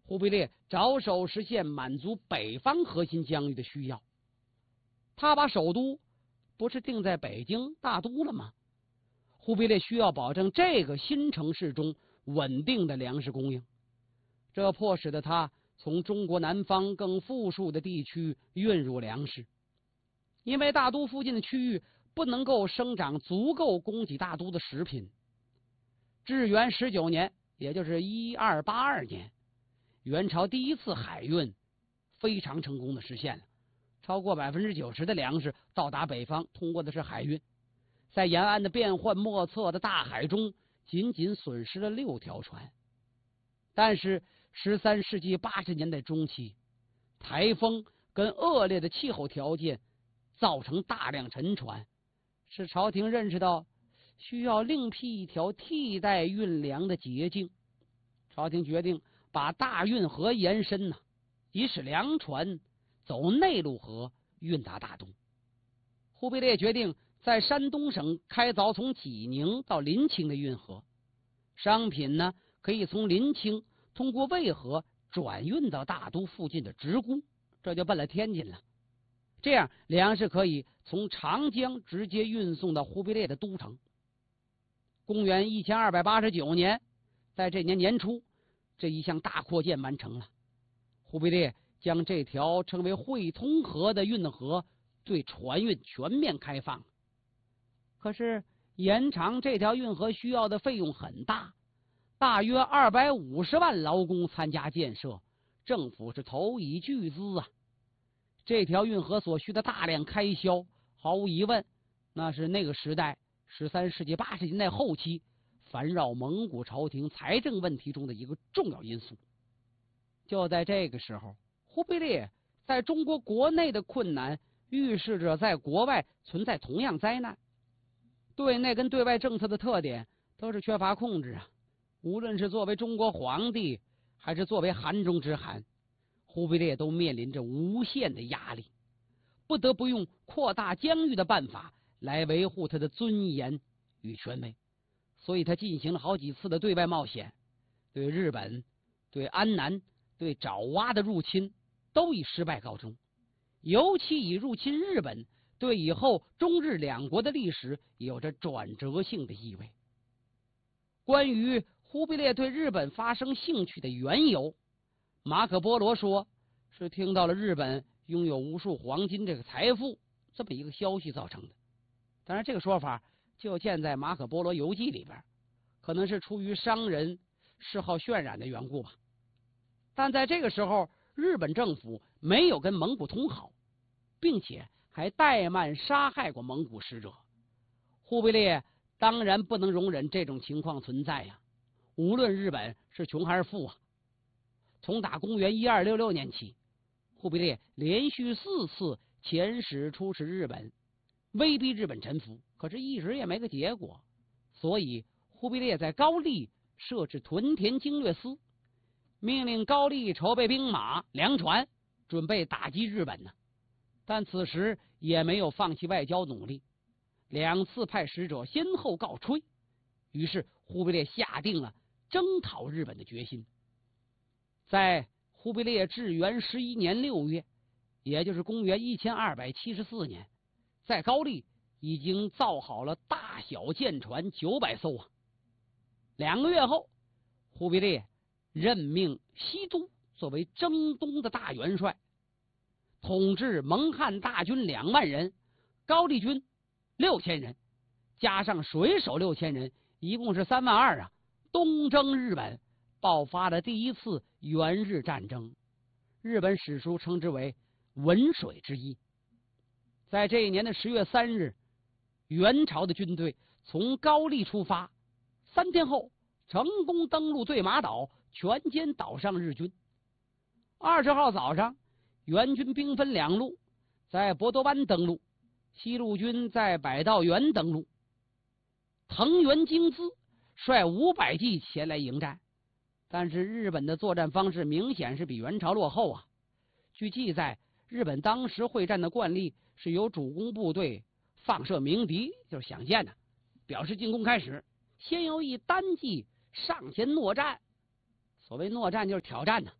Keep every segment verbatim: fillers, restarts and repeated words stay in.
忽必烈着手实现满足北方核心疆域的需要。他把首都不是定在北京大都了吗？忽必烈需要保证这个新城市中稳定的粮食供应，这迫使得他从中国南方更富庶的地区运入粮食。因为大都附近的区域不能够生长足够供给大都的食品。至元十九年，也就是一二八二年，元朝第一次海运非常成功的实现了，超过百分之九十的粮食到达北方通过的是海运。在沿岸的变幻莫测的大海中，仅仅损失了六条船。但是十三世纪八十年代中期，台风跟恶劣的气候条件造成大量沉船，使朝廷认识到需要另辟一条替代运粮的捷径。朝廷决定把大运河延伸呐、啊，以使粮船走内陆河运达大都。忽必烈决定在山东省开凿从济宁到临清的运河，商品呢可以从临清通过渭河转运到大都附近的直沽，这就奔了天津了。这样粮食可以从长江直接运送到忽必烈的都城。公元一千二百八十九年，在这年年初，这一项大扩建完成了。忽必烈将这条称为会通河的运河对船运全面开放。可是延长这条运河需要的费用很大，大约二百五十万劳工参加建设，政府是投以巨资啊。这条运河所需的大量开销，毫无疑问，那是那个时代十三世纪八十年代后期烦扰蒙古朝廷财政问题中的一个重要因素。就在这个时候，忽必烈在中国国内的困难预示着在国外存在同样灾难。对内跟对外政策的特点都是缺乏控制啊。无论是作为中国皇帝，还是作为韩中之汗，忽必烈都面临着无限的压力，不得不用扩大疆域的办法来维护他的尊严与权威。所以他进行了好几次的对外冒险，对日本、对安南、对爪哇的入侵都以失败告终。尤其以入侵日本，对以后中日两国的历史有着转折性的意味。关于忽必烈对日本发生兴趣的缘由，马可波罗说是听到了日本拥有无数黄金这个财富这么一个消息造成的。当然这个说法就见在马可波罗游记里边，可能是出于商人嗜好渲染的缘故吧。但在这个时候，日本政府没有跟蒙古通好，并且还怠慢杀害过蒙古使者。忽必烈当然不能容忍这种情况存在呀、啊，无论日本是穷还是富啊。从打公元一二六六年起，忽必烈连续四次遣使出使日本，威逼日本臣服，可是一直也没个结果。所以忽必烈在高丽设置屯田经略司，命令高丽筹备兵马粮船，准备打击日本呢。但此时也没有放弃外交努力，两次派使者先后告吹，于是忽必烈下定了征讨日本的决心。在忽必烈至元十一年六月，也就是公元一千二百七十四年，在高丽已经造好了大小舰船九百艘啊。两个月后，忽必烈任命西都作为征东的大元帅，统治蒙汉大军两万人，高丽军六千人，加上水手六千人，一共是三万二啊。东征日本，爆发了第一次元日战争，日本史书称之为文水之一。在这一年的十月三日，元朝的军队从高丽出发，三天后成功登陆对马岛，全歼岛上日军。二十号早上，元军兵分两路，在博多湾登陆，西路军在百道园登陆。藤原京资率五百骑前来迎战，但是日本的作战方式明显是比元朝落后啊。据记载，日本当时会战的惯例是由主攻部队放射鸣笛，就是响箭的，表示进攻开始，先由一单骑上前搦战。所谓搦战就是挑战呢，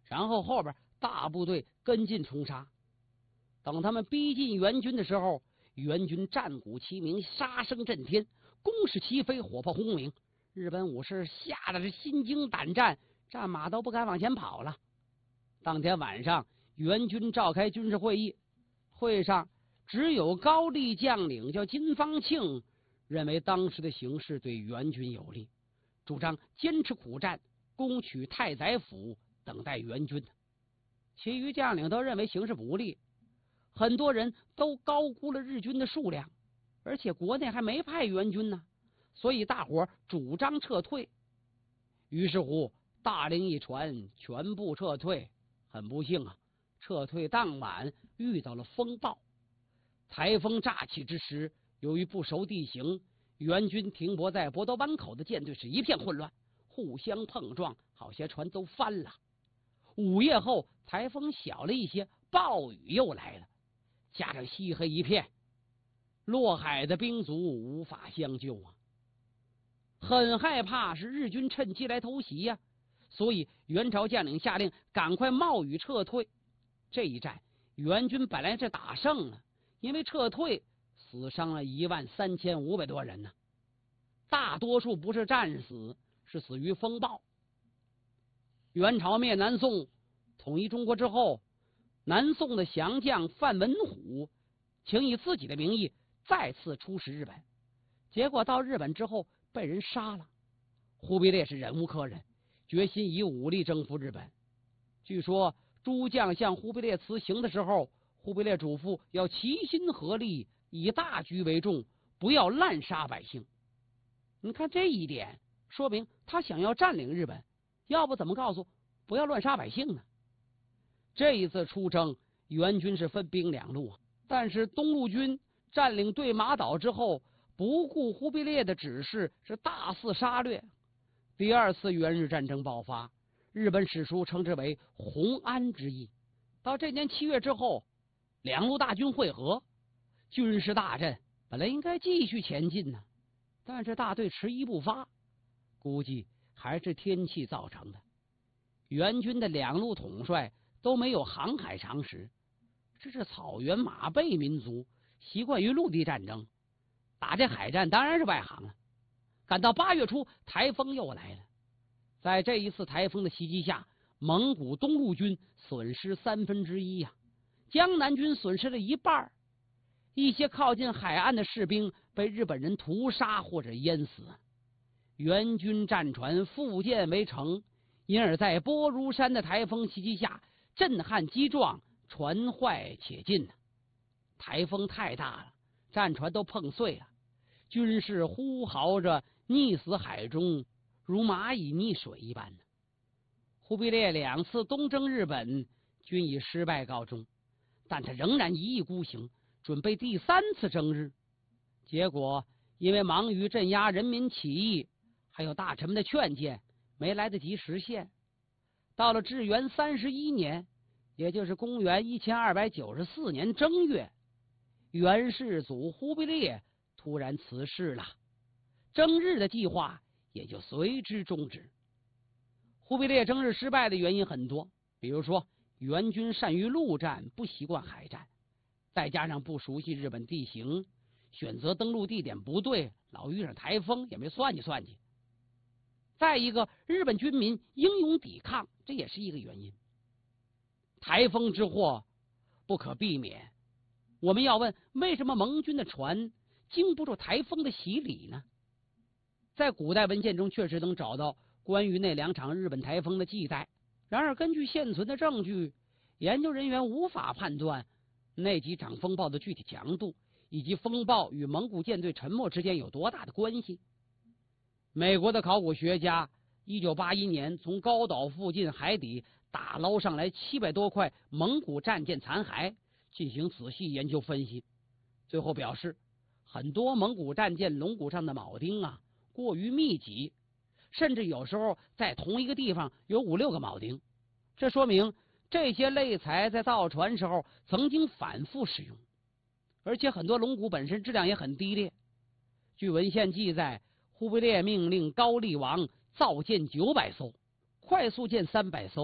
然后后边大部队跟进冲杀。等他们逼近援军的时候，援军战鼓齐鸣，杀声震天，弓矢齐飞，火炮轰鸣。日本武士吓得是心惊胆战，战马都不敢往前跑了。当天晚上，援军召开军事会议，会上只有高丽将领叫金方庆认为当时的形势对援军有利，主张坚持苦战，攻取太宰府，等待援军。其余将领都认为形势不利，很多人都高估了日军的数量，而且国内还没派援军呢，所以大伙主张撤退。于是乎，大令一传，全部撤退。很不幸啊，撤退当晚遇到了风暴，台风乍起之时，由于不熟地形，援军停泊在博多湾口的舰队是一片混乱，互相碰撞，好些船都翻了。午夜后，台风小了一些，暴雨又来了，加上漆黑一片，落海的兵卒无法相救啊！很害怕是日军趁机来偷袭呀、啊，所以元朝将领下令赶快冒雨撤退。这一战，援军本来是打胜了，因为撤退死伤了一万三千五百多人呢、啊，大多数不是战死，是死于风暴。元朝灭南宋，统一中国之后，南宋的降将范文虎请以自己的名义再次出使日本，结果到日本之后被人杀了。忽必烈是忍无可忍，决心以武力征服日本。据说诸将向忽必烈辞行的时候，忽必烈嘱咐要齐心合力，以大局为重，不要滥杀百姓。你看这一点说明他想要占领日本，要不怎么告诉不要乱杀百姓呢？这一次出征，援军是分兵两路，但是东路军占领对马岛之后，不顾忽必烈的指示，是大肆杀掠。第二次援日战争爆发，日本史书称之为弘安之役。到这年七月之后，两路大军会合，军事大阵本来应该继续前进呢，但是大队迟疑不发，估计还是天气造成的。援军的两路统帅都没有航海常识，这是草原马背民族，习惯于陆地战争，打这海战当然是外行了。赶到八月初，台风又来了。在这一次台风的袭击下，蒙古东路军损失三分之一呀，江南军损失了一半，一些靠近海岸的士兵被日本人屠杀或者淹死。援军战船复建为城，因而在波如山的台风袭击下，震撼激撞，船坏且尽。台风太大了，战船都碰碎了，军士呼嚎着溺死海中，如蚂蚁溺水一般。忽必烈两次东征日本，均以失败告终，但他仍然一意孤行，准备第三次征日。结果因为忙于镇压人民起义，还有大臣们的劝谏，没来得及实现。到了至元三十一年，也就是公元一千二百九十四年正月，元世祖忽必烈突然辞世了，征日的计划也就随之终止。忽必烈征日失败的原因很多，比如说援军善于陆战，不习惯海战，再加上不熟悉日本地形，选择登陆地点不对，老遇上台风也没算计算计。再一个，日本军民英勇抵抗，这也是一个原因。台风之祸不可避免，我们要问，为什么盟军的船经不住台风的洗礼呢？在古代文献中确实能找到关于那两场日本台风的记载，然而根据现存的证据，研究人员无法判断那几场风暴的具体强度，以及风暴与蒙古舰队沉没之间有多大的关系。美国的考古学家一九八一年从高岛附近海底打捞上来七百多块蒙古战舰残骸，进行仔细研究分析，最后表示，很多蒙古战舰龙骨上的铆钉啊过于密集，甚至有时候在同一个地方有五六个铆钉，这说明这些类材在造船时候曾经反复使用，而且很多龙骨本身质量也很低劣。据文献记载，忽必烈命令高丽王造舰九百艘，快速舰三百艘，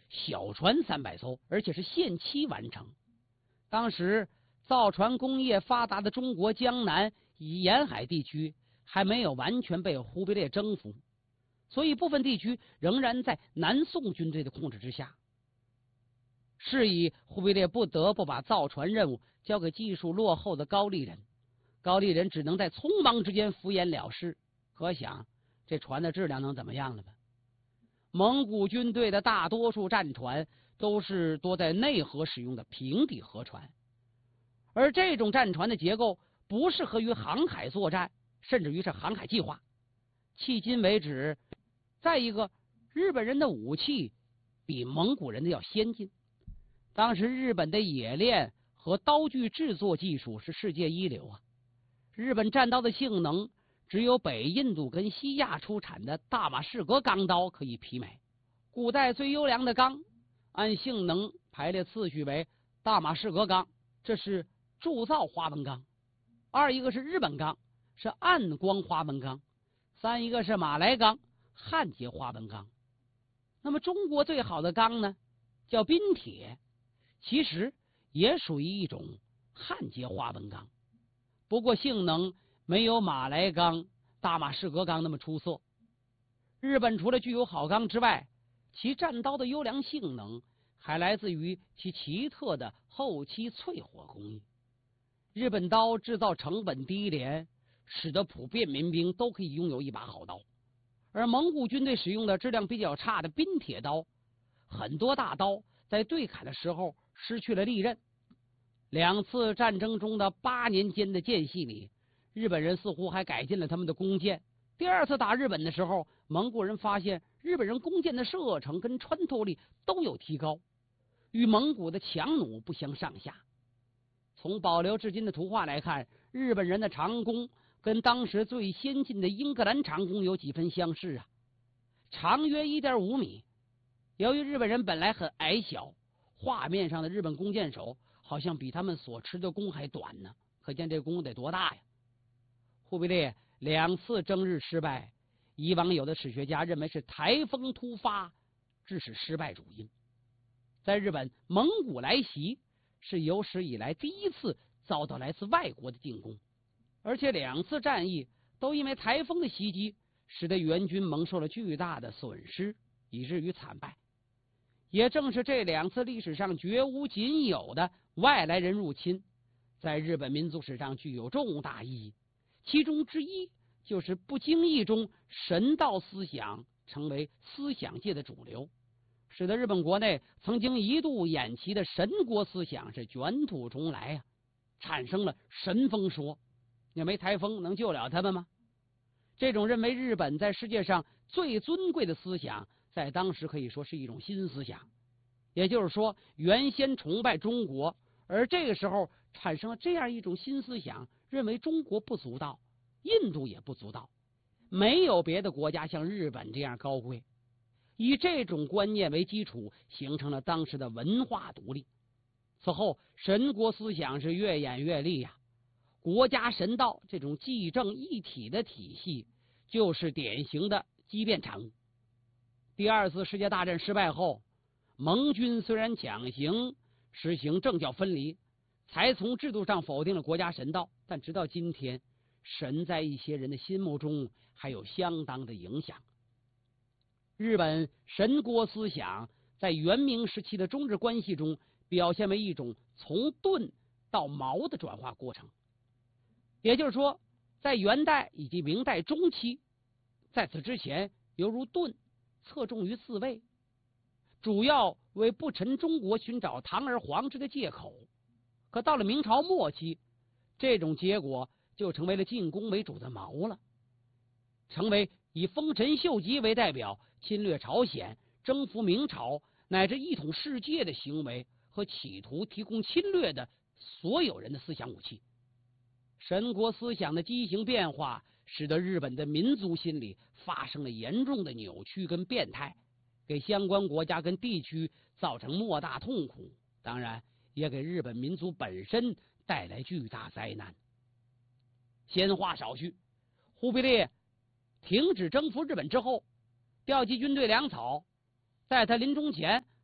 小船三百艘，而且是限期完成。当时造船工业发达的中国江南以沿海地区还没有完全被忽必烈征服，所以部分地区仍然在南宋军队的控制之下。是以忽必烈不得不把造船任务交给技术落后的高丽人，高丽人只能在匆忙之间敷衍了事，可想这船的质量能怎么样了吧？蒙古军队的大多数战船都是多在内河使用的平底河船，而这种战船的结构不适合于航海作战，甚至于是航海计划。迄今为止，再一个，日本人的武器比蒙古人的要先进。当时日本的冶炼和刀具制作技术是世界一流啊！日本战刀的性能只有北印度跟西亚出产的大马士革钢刀可以媲美。古代最优良的钢，按性能排列次序为大马士革钢，这是铸造花纹钢；二一个是日本钢，是暗光花纹钢；三一个是马来钢，焊接花纹钢。那么中国最好的钢呢，叫滨铁，其实也属于一种焊接花纹钢，不过性能没有马来钢、大马士革钢那么出色。日本除了具有好钢之外，其战刀的优良性能还来自于其奇特的后期淬火工艺。日本刀制造成本低廉，使得普遍民兵都可以拥有一把好刀，而蒙古军队使用的质量比较差的滨铁刀，很多大刀在对砍的时候失去了利刃。两次战争中的八年间的间隙里，日本人似乎还改进了他们的弓箭。第二次打日本的时候，蒙古人发现日本人弓箭的射程跟穿透力都有提高，与蒙古的强弩不相上下。从保留至今的图画来看，日本人的长弓跟当时最先进的英格兰长弓有几分相似啊，长约 一点五米。由于日本人本来很矮小，画面上的日本弓箭手好像比他们所持的弓还短呢，可见这弓得多大呀！忽必烈两次征日失败，以往有的史学家认为是台风突发致使失败主因。在日本，蒙古来袭是有史以来第一次遭到来自外国的进攻，而且两次战役都因为台风的袭击，使得援军蒙受了巨大的损失，以至于惨败。也正是这两次历史上绝无仅有的外来人入侵，在日本民族史上具有重大意义。其中之一就是不经意中神道思想成为思想界的主流，使得日本国内曾经一度偃旗的神国思想是卷土重来啊，产生了神风说。也没台风能救了他们吗？这种认为日本在世界上最尊贵的思想，在当时可以说是一种新思想。也就是说，原先崇拜中国，而这个时候产生了这样一种新思想，认为中国不足道，印度也不足道，没有别的国家像日本这样高贵。以这种观念为基础，形成了当时的文化独立。此后，神国思想是越演越烈呀、啊。国家神道这种既正一体的体系，就是典型的畸变产物。第二次世界大战失败后，盟军虽然强行实行政教分离，才从制度上否定了国家神道，但直到今天，神在一些人的心目中还有相当的影响。日本神国思想在元明时期的中日关系中，表现为一种从盾到矛的转化过程。也就是说，在元代以及明代中期，在此之前犹如盾，侧重于自卫，主要为不臣中国寻找堂而皇之的借口。可到了明朝末期，这种结果就成为了进攻为主的矛了，成为以丰臣秀吉为代表侵略朝鲜、征服明朝乃至一统世界的行为和企图提供侵略的所有人的思想武器。神国思想的畸形变化，使得日本的民族心理发生了严重的扭曲跟变态，给相关国家跟地区造成莫大痛苦，当然也给日本民族本身带来巨大灾难。闲话少叙，忽必烈停止征服日本之后，调集军队粮草，在他临终前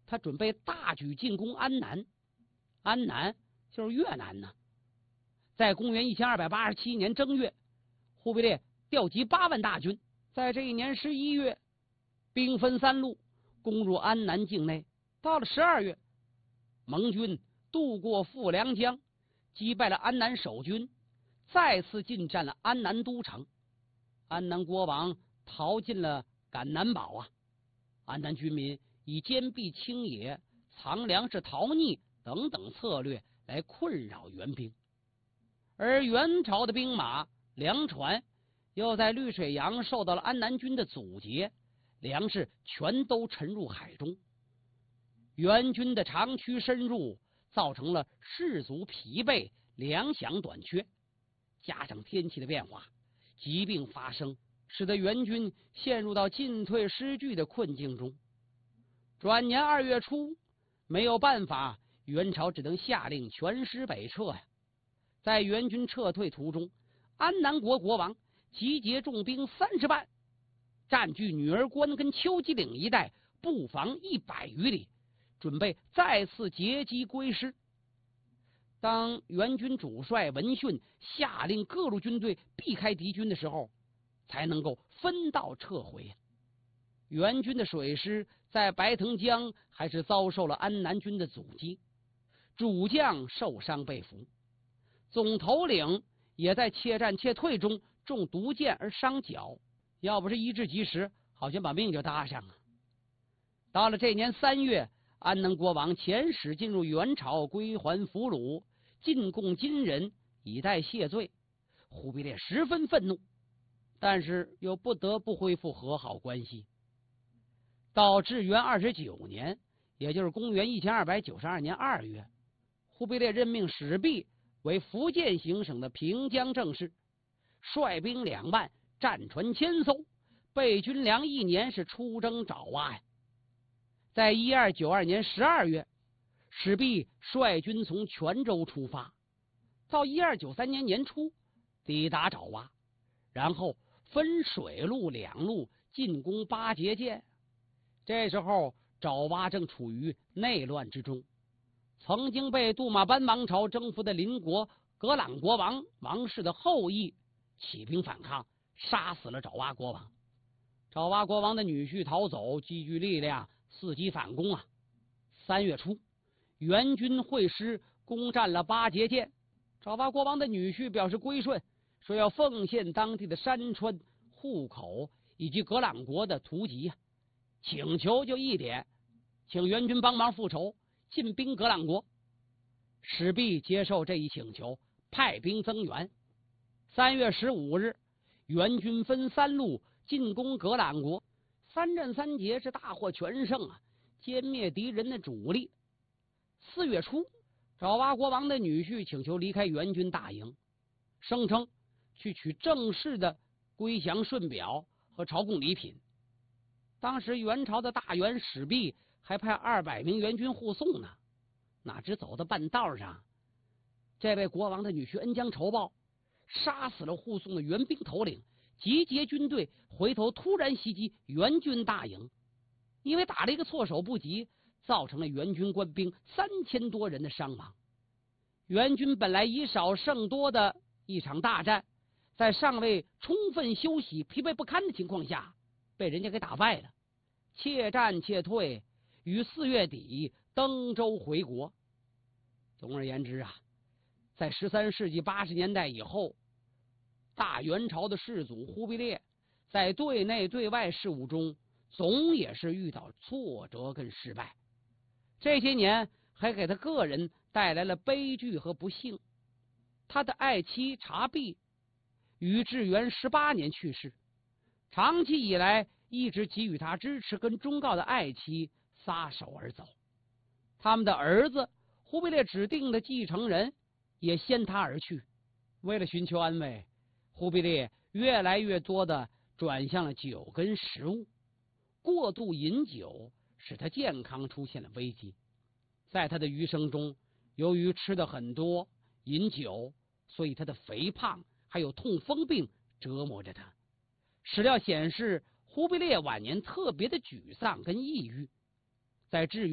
他准备大举进攻安南，安南就是越南呢。在公元一千二百八十七年正月，忽必烈调集八万大军，在这一年十一月，兵分三路攻入安南境内。到了十二月，盟军渡过富良江，击败了安南守军，再次进占了安南都城。安南国王逃进了赶南堡啊！安南军民以坚壁清野、藏粮食、逃匿等等策略来困扰元兵，而元朝的兵马、粮船又在绿水洋受到了安南军的阻截，粮食全都沉入海中。元军的长驱深入，造成了士卒疲惫、粮饷短缺，加上天气的变化，疾病发生，使得元军陷入到进退失据的困境中。转年二月初，没有办法，元朝只能下令全师北撤呀。在元军撤退途中，安南国国王集结重兵三十万，占据女儿关跟秋吉岭一带，布防一百余里，准备再次截击归师。当元军主帅闻讯下令各路军队避开敌军的时候，才能够分道撤回。元军的水师在白藤江还是遭受了安南军的阻击，主将受伤被俘，总头领也在怯战怯退中中毒箭而伤脚，要不是医治及时，好像把命就搭上了。到了这年三月，安南国王遣使进入元朝归还俘虏，进贡金人以待谢罪。忽必烈十分愤怒，但是又不得不恢复和好关系。到至元二十九年，也就是公元一千二百九十二年二月，忽必烈任命史弼为福建行省的平江正事，率兵两万，战船千艘，备军粮一年，是出征爪哇呀。在一二九二年十二月，史弼率军从泉州出发，到一二九三年年初抵达爪哇，然后分水路两路进攻巴结舰。这时候爪哇正处于内乱之中，曾经被杜马班王朝征服的邻国格朗国王王室的后裔起兵反抗，杀死了爪哇国王。爪哇国王的女婿逃走，积聚力量，伺机反攻啊！三月初，元军会师攻占了巴结舰，爪哇国王的女婿表示归顺，说要奉献当地的山川、户口以及格朗国的图籍啊。请求就一点，请元军帮忙复仇，进兵格朗国。史弼接受这一请求，派兵增援。三月十五日，元军分三路进攻格朗国，三战三捷，是大获全胜啊，歼灭敌人的主力。四月初，爪哇国王的女婿请求离开元军大营，声称去取正式的归降顺表和朝贡礼品。当时元朝的大元史弼还派二百名元军护送呢，哪知走到半道上，这位国王的女婿恩将仇报，杀死了护送的元兵头领，集结军队，回头突然袭击元军大营。因为打了一个措手不及，造成了元军官兵三千多人的伤亡。元军本来以少胜多的一场大战，在尚未充分休息、疲惫不堪的情况下，被人家给打败了，怯战怯退，于四月底登舟回国。总而言之啊，在十三世纪八十年代以后，大元朝的世祖忽必烈在对内对外事务中总也是遇到挫折跟失败，这些年还给他个人带来了悲剧和不幸。他的爱妻察必于至元十八年去世，长期以来一直给予他支持跟忠告的爱妻撒手而走。他们的儿子忽必烈指定的继承人也先他而去。为了寻求安慰，忽必烈越来越多的转向了酒跟食物，过度饮酒使他健康出现了危机。在他的余生中，由于吃的很多，饮酒，所以他的肥胖还有痛风病折磨着他。史料显示，忽必烈晚年特别的沮丧跟抑郁。在至元